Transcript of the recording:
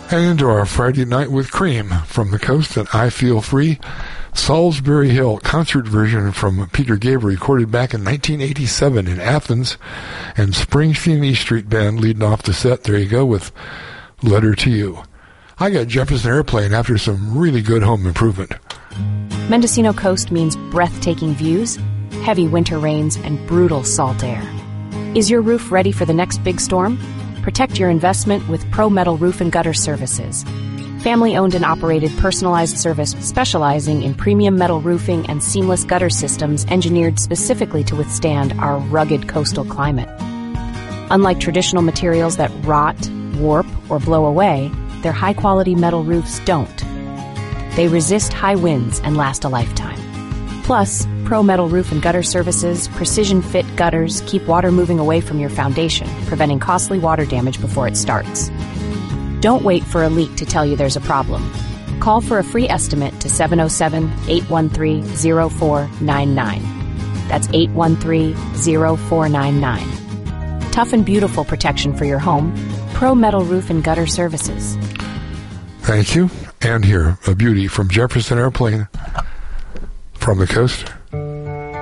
And into our Friday Night with Cream from the Coast and I Feel Free. Salisbury Hill concert version from Peter Gabriel, recorded back in 1987 in Athens. And Springsteen E Street Band leading off the set. There you go with Letter to You. I got Jefferson Airplane after some really good home improvement. Mendocino Coast means breathtaking views, heavy winter rains, and brutal salt air. Is your roof ready for the next big storm? Protect your investment with Pro Metal Roof and Gutter Services. Family-owned and operated personalized service specializing in premium metal roofing and seamless gutter systems engineered specifically to withstand our rugged coastal climate. Unlike traditional materials that rot, warp, or blow away, their high-quality metal roofs don't. They resist high winds and last a lifetime. Plus, Pro Metal Roof and Gutter Services precision-fit gutters keep water moving away from your foundation, preventing costly water damage before it starts. Don't wait for a leak to tell you there's a problem. Call for a free estimate to 707-813-0499. That's 813-0499. Tough and beautiful protection for your home. Pro Metal Roof and Gutter Services. Thank you. And here, a beauty from Jefferson Airplane from the Coast.